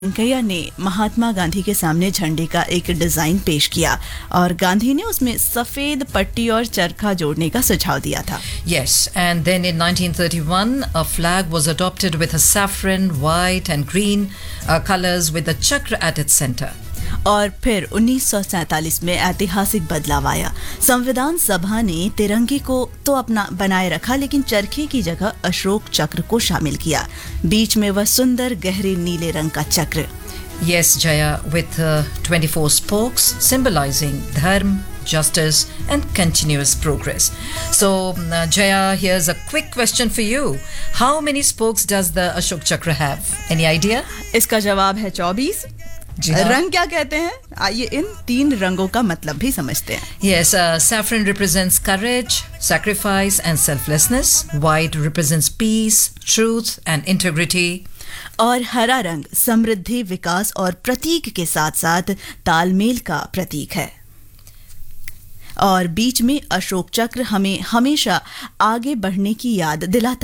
वेंकैया ने महात्मा गांधी के सामने झंडे का एक डिजाइन पेश किया और गांधी ने उसमें सफेद पट्टी और चरखा जोड़ने का सुझाव दिया था। Yes, and then in 1931, a flag was adopted with a saffron, white and green colors with a chakra at its center. और फिर 1947 में ऐतिहासिक बदलाव आया। संविधान सभा ने तिरंगे को तो अपना बनाए रखा, लेकिन चरखे की जगह अशोक चक्र को शामिल किया। बीच में वह सुंदर गहरे नीले रंग का चक्र। Yes, Jaya, with 24 spokes symbolizing dharma, justice and continuous progress. So, Jaya, here's a quick question for you. How many spokes does the Ashok Chakra have? Any idea? इसका जवाब है 24। रंग क्या कहते हैं? आइए इन 3 रंगों का मतलब भी समझते हैं। Yes, saffron represents courage, sacrifice and selflessness. White represents peace, truth and integrity. और हरा रंग समृद्धि, विकास और प्रतीक के साथ-साथ तालमेल का प्रतीक है। और बीच में अशोक चक्र हमें हमेशा आगे बढ़ने की याद दिलाता है।